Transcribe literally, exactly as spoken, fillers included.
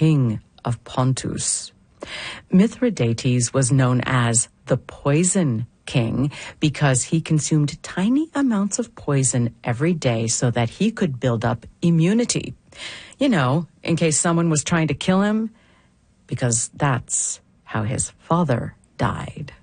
king of Pontus. Mithridates was known as the Poison King because he consumed tiny amounts of poison every day so that he could build up immunity. You know, in case someone was trying to kill him, because that's how his father died.